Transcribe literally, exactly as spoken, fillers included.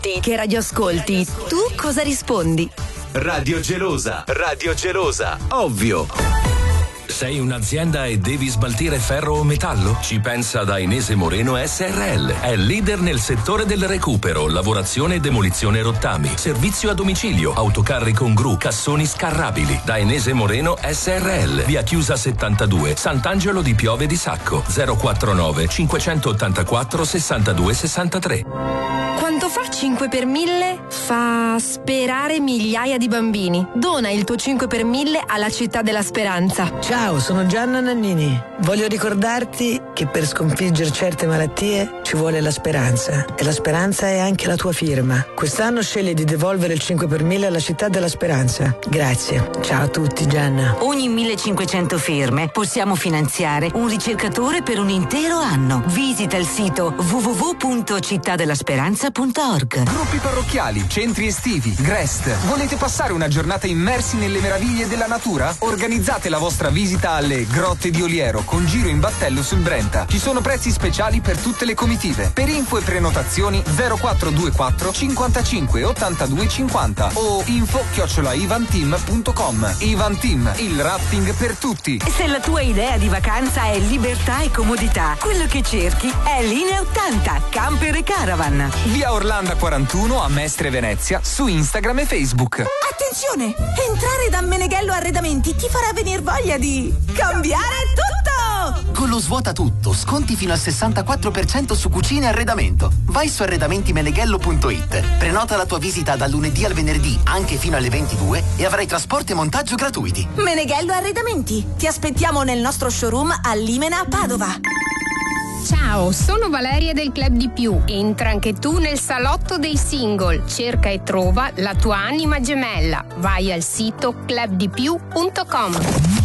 Che radio ascolti? Tu cosa rispondi? Radio Gelosa, Radio Gelosa, ovvio. Sei un'azienda e devi smaltire ferro o metallo? Ci pensa Dainese Moreno S R L. È leader nel settore del recupero, lavorazione e demolizione rottami, servizio a domicilio, autocarri con gru, cassoni scarrabili. Dainese Moreno S R L. Via Chiusa settantadue, Sant'Angelo di Piove di Sacco. zero quarantanove cinquecentottantaquattro sessantadue sessantatré. Quanto fa cinque per mille? Fa sperare migliaia di bambini. Dona il tuo cinque per mille alla Città della Speranza. Ciao, sono Gianna Nannini. Voglio ricordarti che per sconfiggere certe malattie ci vuole la speranza. E la speranza è anche la tua firma. Quest'anno scegli di devolvere il cinque per mille alla Città della Speranza. Grazie. Ciao a tutti, Gianna. Ogni millecinquecento firme possiamo finanziare un ricercatore per un intero anno. Visita il sito w w w punto città della speranza punto org. Gruppi parrocchiali, centri estivi, Grest. Volete passare una giornata immersi nelle meraviglie della natura? Organizzate la vostra visita alle Grotte di Oliero con giro in battello sul Brenta. Ci sono prezzi speciali per tutte le comitive. Per info e prenotazioni zero quattro due quattro cinquantacinque ottantadue cinquanta o info chiocciola ivanteam punto com. Ivan Team, il rafting per tutti. Se la tua idea di vacanza è libertà e comodità, quello che cerchi è Linea ottanta, Camper e Caravan. Via Orlando quarantuno a Mestre Venezia su Instagram e Facebook. Attenzione! Entrare da Meneghello Arredamenti ti farà venire voglia di cambiare tutto! Con lo svuota tutto, sconti fino al sessantaquattro per cento su cucine e arredamento. Vai su arredamenti meneghello punto it, prenota la tua visita dal lunedì al venerdì anche fino alle ventidue e avrai trasporto e montaggio gratuiti. Meneghello Arredamenti, ti aspettiamo nel nostro showroom a Limena, Padova. Ciao, sono Valeria del Club di Più. Entra anche tu nel salotto dei single. Cerca e trova la tua anima gemella. Vai al sito club di più punto com.